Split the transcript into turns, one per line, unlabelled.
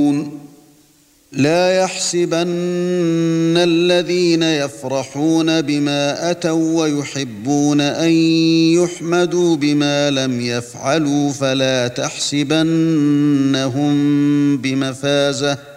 يعملون لا يحسبن الذين يفرحون بما أتوا ويحبون أن يحمدوا بما لم يفعلوا فلا تحسبنهم بمفازة